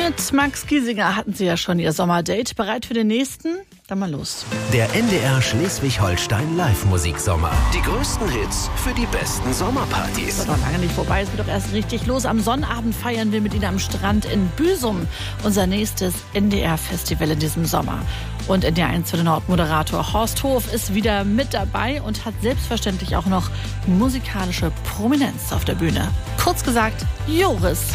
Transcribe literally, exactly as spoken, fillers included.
Mit Max Giesinger hatten Sie ja schon Ihr Sommerdate. Bereit für den nächsten? Dann mal los. Der N D R Schleswig-Holstein Live-Musiksommer. Die größten Hits für die besten Sommerpartys. Ist doch noch lange nicht vorbei, es geht doch erst richtig los. Am Sonnabend feiern wir mit Ihnen am Strand in Büsum unser nächstes N D R-Festival in diesem Sommer. Und N D R eins für den Nord-Moderator Horst Hof ist wieder mit dabei und hat selbstverständlich auch noch musikalische Prominenz auf der Bühne. Kurz gesagt, Joris.